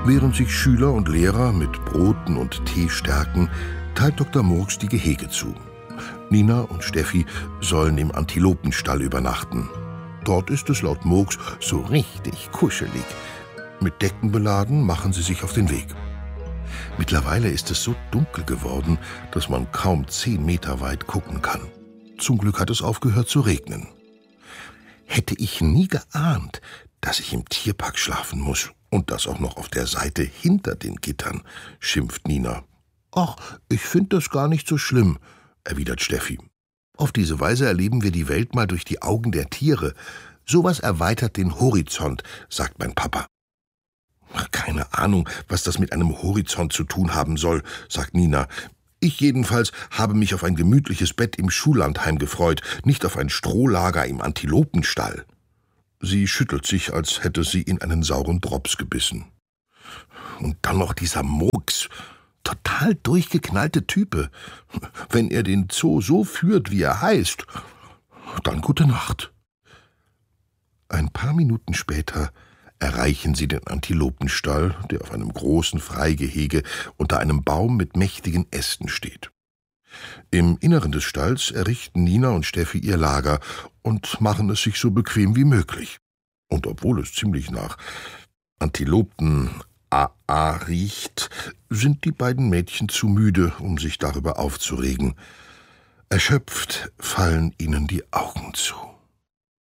Während sich Schüler und Lehrer mit Broten und Tee stärken, teilt Dr. Murks die Gehege zu. Nina und Steffi sollen im Antilopenstall übernachten. Dort ist es laut Murks so richtig kuschelig. Mit Decken beladen machen sie sich auf den Weg. Mittlerweile ist es so dunkel geworden, dass man kaum 10 Meter weit gucken kann. Zum Glück hat es aufgehört zu regnen. Hätte ich nie geahnt, dass ich im Tierpark schlafen muss. Und das auch noch auf der Seite hinter den Gittern, schimpft Nina. Ach, ich finde das gar nicht so schlimm, erwidert Steffi. Auf diese Weise erleben wir die Welt mal durch die Augen der Tiere. Sowas erweitert den Horizont, sagt mein Papa. Keine Ahnung, was das mit einem Horizont zu tun haben soll, sagt Nina. Ich jedenfalls habe mich auf ein gemütliches Bett im Schullandheim gefreut, nicht auf ein Strohlager im Antilopenstall. Sie schüttelt sich, als hätte sie in einen sauren Drops gebissen. Und dann noch dieser Murks. Total durchgeknallte Type. Wenn er den Zoo so führt, wie er heißt, dann gute Nacht. Ein paar Minuten später erreichen sie den Antilopenstall, der auf einem großen Freigehege unter einem Baum mit mächtigen Ästen steht. Im Inneren des Stalls errichten Nina und Steffi ihr Lager und machen es sich so bequem wie möglich. Und obwohl es ziemlich nach Antilopen-AA riecht, sind die beiden Mädchen zu müde, um sich darüber aufzuregen. Erschöpft fallen ihnen die Augen zu.